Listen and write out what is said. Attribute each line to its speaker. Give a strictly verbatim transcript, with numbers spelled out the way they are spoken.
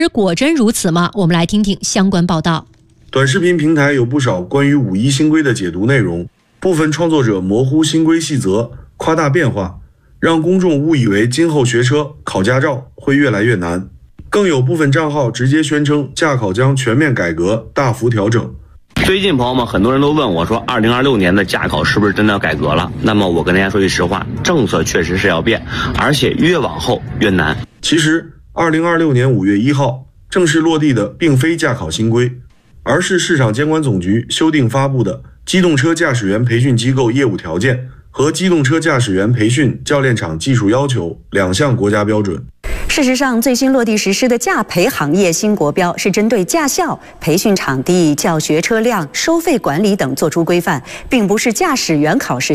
Speaker 1: 果真如此吗？我们来听听相关报道。
Speaker 2: 短视频平台有不少关于五一新规的解读内容，部分创作者模糊新规细则，夸大变化，让公众误以为今后学车、考驾照会越来越难。更有部分账号直接宣称驾考将全面改革、大幅调整。
Speaker 3: 最近朋友们很多人都问我说，二零二六年的驾考是不是真的要改革了？那么我跟大家说句实话，政策确实是要变，而且越往后越难。
Speaker 2: 其实二零二六年五月一号正式落地的并非驾考新规，而是市场监管总局修订发布的《机动车驾驶员培训机构业务条件》和《机动车驾驶员培训教练场技术要求》两项国家标准。
Speaker 4: 事实上，最新落地实施的驾培行业新国标是针对驾校、培训场地、教学车辆、收费管理等作出规范，并不是驾驶员考试